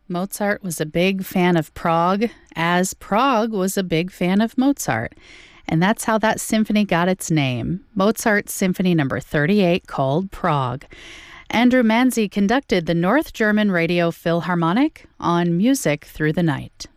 Mozart was a big fan of Prague, as Prague was a big fan of Mozart. And that's how that symphony got its name, Mozart's Symphony No. 38, called Prague. Andrew Manze conducted the North German Radio Philharmonic on Music Through the Night.